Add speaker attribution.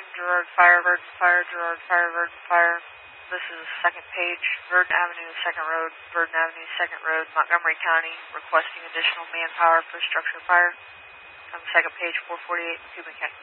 Speaker 1: Gerard Fire, Verdon Fire, Gerard Fire, Verdon Fire. This is second page, Verdon Avenue, Second Road, Verdon Avenue, Second Road, Montgomery County, requesting additional manpower for structure fire. On second page, 448, Cuban Cat